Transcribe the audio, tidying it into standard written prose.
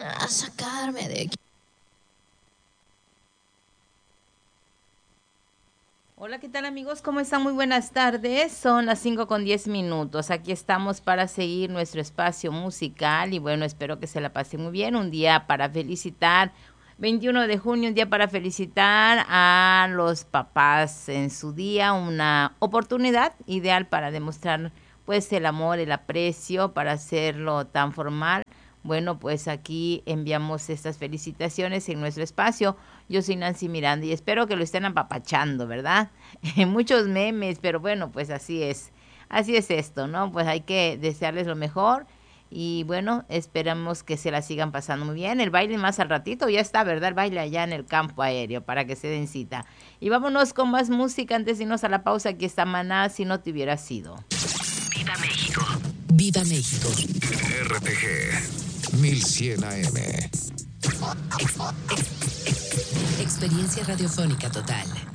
a sacarme de aquí. Hola, ¿qué tal amigos? ¿Cómo están? Muy buenas tardes. Son las 5:10. Aquí estamos para seguir nuestro espacio musical y bueno, espero que se la pasen muy bien. Un día para felicitar, 21 de junio, un día para felicitar a los papás en su día, una oportunidad ideal para demostrar pues el amor, el aprecio, para hacerlo tan formal. Bueno, pues aquí enviamos estas felicitaciones en nuestro espacio. Yo soy Nancy Miranda y espero que lo estén apapachando, ¿verdad? Muchos memes, pero bueno, pues así es. Así es esto, ¿no? Pues hay que desearles lo mejor y bueno, esperamos que se la sigan pasando muy bien. El baile más al ratito, ya está, ¿verdad? El baile allá en el campo aéreo para que se den cita. Y vámonos con más música antes de irnos a la pausa. Aquí está Maná, Si no te hubiera sido. Viva México. Viva México. RTG 1100 AM. Experiencia radiofónica total.